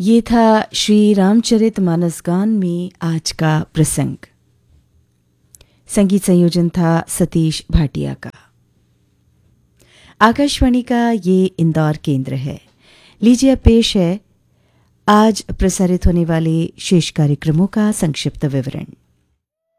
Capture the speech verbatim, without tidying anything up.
ये था श्री रामचरितमानस गान में आज का प्रसंग। संगीत संयोजन था सतीश भाटिया का। आकाशवाणी का ये इंदौर केंद्र है। लीजिए अब पेश है आज प्रसारित होने वाले शेष कार्यक्रमों का संक्षिप्त विवरण।